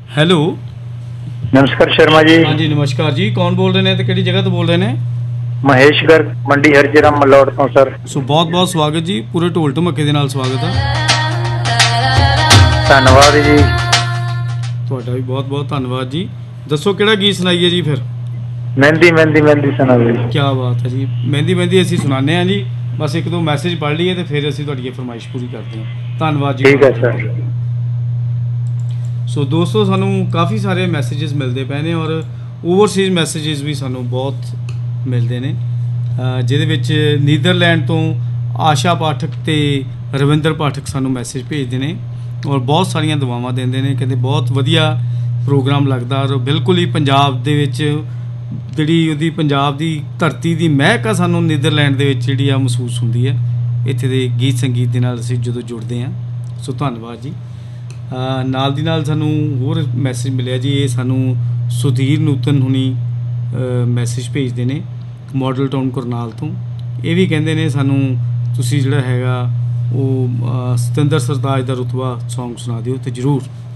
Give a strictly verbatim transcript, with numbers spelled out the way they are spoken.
Hello नमस्कार शर्मा जी। हाँ जी नमस्कार जी, कौन बोल रहे हैं तो किहड़ी जगह तो बोल रहे हैं? महेश गर्ग मंडी हरजीराम मलौट तो सर। सो बहुत बहुत स्वागत जी, पूरे ढोल ढमके दे नाल स्वागत है। धन्यवाद जी। ਤੁਹਾਡਾ ਵੀ ਬਹੁਤ ਬਹੁਤ ਧੰਨਵਾਦ ਜੀ। ਦੱਸੋ ਕਿਹੜਾ ਗੀਤ ਸੁਣਾਈਏ ਜੀ ਫਿਰ? मेहंदी मेहंदी मेहंदी सुना जी। ਕੀ ਬਾਤ ਹੈ ਜੀ, ਮਹਿੰਦੀ ਮਹਿੰਦੀ ਅਸੀਂ ਸੁਣਾਉਂਦੇ ਹਾਂ ਜੀ। ਬਸ ਇੱਕ ਦੋ ਮੈਸੇਜ ਪੜ੍ਹ ਲਈਏ ਤੇ ਫਿਰ ਅਸੀਂ ਤੁਹਾਡੀ ਇਹ ਫਰਮਾਇਸ਼ ਪੂਰੀ ਕਰਦੇ ਹਾਂ। ਧੰਨਵਾਦ ਜੀ। ठीक है सर। ਸੋ ਦੋਸਤੋ ਸਾਨੂੰ ਕਾਫੀ ਸਾਰੇ ਮੈਸੇजेस ਮਿਲਦੇ ਪਏ ਨੇ ਔਰ ਓਵਰਸੀਜ਼ ਮੈਸੇजेस ਵੀ ਸਾਨੂੰ ਬਹੁਤ ਮਿਲਦੇ ਨੇ, ਜਿਹਦੇ ਵਿੱਚ ਨੀਦਰਲੈਂਡ ਤੋਂ ਆਸ਼ਾ ਪਾਠਕ ਤੇ ਰਵਿੰਦਰ ਪਾਠਕ ਸਾਨੂੰ ਮੈਸੇਜ ਭੇਜਦੇ ਨੇ ਔਰ ਬਹੁਤ ਸਾਰੀਆਂ ਦੁਆਵਾਂ ਦਿੰਦੇ ਨੇ। ਕਹਿੰਦੇ ਬਹੁਤ ਵਧੀਆ ਪ੍ਰੋਗਰਾਮ ਲੱਗਦਾ ਔਰ ਬਿਲਕੁਲ ਹੀ ਪੰਜਾਬ ਦੇ ਵਿੱਚ ਜਿਹੜੀ ਉਹਦੀ ਪੰਜਾਬ ਦੀ ਧਰਤੀ ਦੀ ਮਹਿਕ ਆ ਸਾਨੂੰ ਨੀਦਰਲੈਂਡ ਦੇ ਵਿੱਚ ਜਿਹੜੀ ਆ ਮਹਿਸੂਸ ਹੁੰਦੀ ਹੈ ਇੱਥੇ ਦੇ ਗੀਤ ਸੰਗੀਤ ਦੇ ਨਾਲ ਅਸੀਂ ਜਦੋਂ ਜੁੜਦੇ ਹਾਂ। ਸੋ ਧੰਨਵਾਦ ਜੀ। ਨਾਲ ਦੀ ਨਾਲ ਸਾਨੂੰ ਹੋਰ ਮੈਸੇਜ ਮਿਲਿਆ ਜੀ, ਇਹ ਸਾਨੂੰ ਸੁਧੀਰ ਨੂਤਨ ਹੁਣੀ ਮੈਸੇਜ ਭੇਜਦੇ ਨੇ ਮਾਡਲ ਟਾਊਨ ਕਰਨਾਲ ਤੋਂ। ਇਹ ਵੀ ਕਹਿੰਦੇ ਨੇ ਸਾਨੂੰ ਤੁਸੀਂ ਜਿਹੜਾ ਹੈਗਾ ਉਹ ਸਤਿੰਦਰ ਸਰਤਾਜ ਦਾ ਰੁਤਬਾ ਸੌਂਗ ਸੁਣਾ ਦਿਓ। ਅਤੇ ਜ਼ਰੂਰ